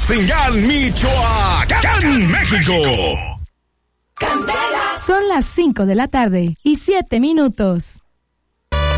señal Michoacán, México. Son las 5 de la tarde y 7 minutos.